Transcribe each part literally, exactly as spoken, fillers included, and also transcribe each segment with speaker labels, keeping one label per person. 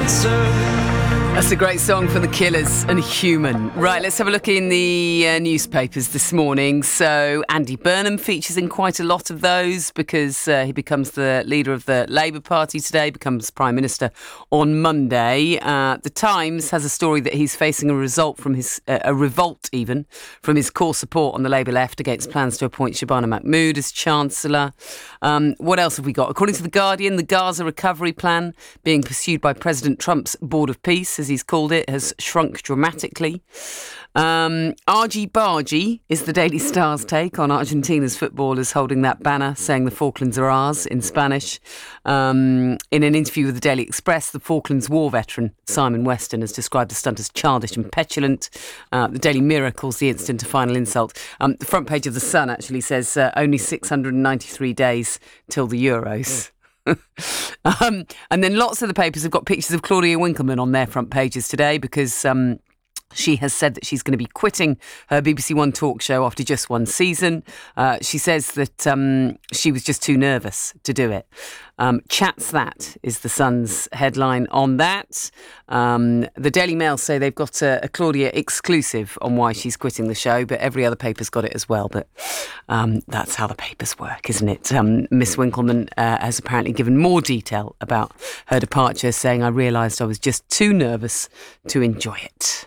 Speaker 1: That's a great song for The Killers and Human. Right, let's have a look in the uh, newspapers this morning. So Andy Burnham features in quite a lot of those because uh, he becomes the leader of the Labour Party today, becomes Prime Minister on Monday. Uh, the Times has a story that he's facing a result from his uh, a revolt even from his core support on the Labour left against plans to appoint Shabana Mahmood as Chancellor. Um, what else have we got? According to The Guardian, the Gaza recovery plan being pursued by President Trump's Board of Peace, as he's called it, has shrunk dramatically. Um, Argy Bargy is the Daily Star's take on Argentina's footballers holding that banner saying the Falklands are ours in Spanish. Um, in an interview with the Daily Express, the Falklands War veteran Simon Weston has described the stunt as childish and petulant. Uh, the Daily Mirror calls the incident a final insult. Um, the front page of The Sun actually says uh, only six hundred ninety-three days till the Euros. um, and then lots of the papers have got pictures of Claudia Winkleman on their front pages today because um, she has said that she's going to be quitting her B B C One talk show after just one season. Uh, she says that um, she was just too nervous to do it. Um, Chats That is the Sun's headline on that. Um, the Daily Mail say they've got a, a Claudia exclusive on why she's quitting the show, but every other paper's got it as well. But um, that's how the papers work, isn't it? Um, Miss Winkleman uh, has apparently given more detail about her departure, saying, "I realised I was just too nervous to enjoy it."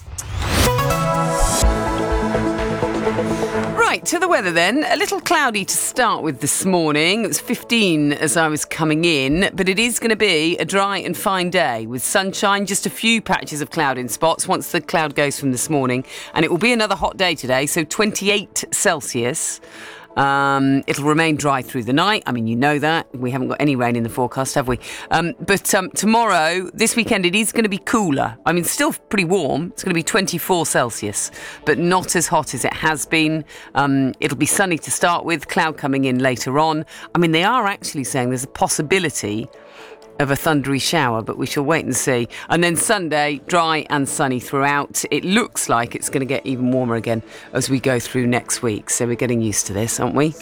Speaker 1: Right, to the weather then. A little cloudy to start with this morning. It was fifteen as I was coming in, but it is going to be a dry and fine day with sunshine, just a few patches of cloud in spots once the cloud goes from this morning. And it will be another hot day today, so twenty-eight Celsius. Um, it'll remain dry through the night. I mean, you know that. We haven't got any rain in the forecast, have we? Um, but um, tomorrow, this weekend, it is going to be cooler. I mean, still pretty warm. It's going to be twenty-four Celsius, but not as hot as it has been. Um, it'll be sunny to start with, cloud coming in later on. I mean, they are actually saying there's a possibility of a thundery shower, but we shall wait and see. And then Sunday, dry and sunny throughout. It looks like it's going to get even warmer again as we go through next week. So we're getting used to this, aren't we?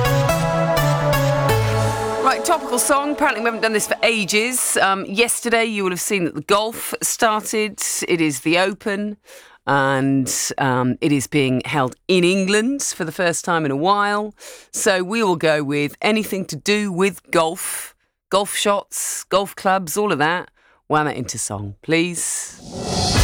Speaker 1: Right, topical song. Apparently we haven't done this for ages. Um, yesterday you will have seen that the golf started. It is the Open. And um, it is being held in England for the first time in a while. So we will go with anything to do with golf. Golf shots, golf clubs, all of that. Wham it into song, please.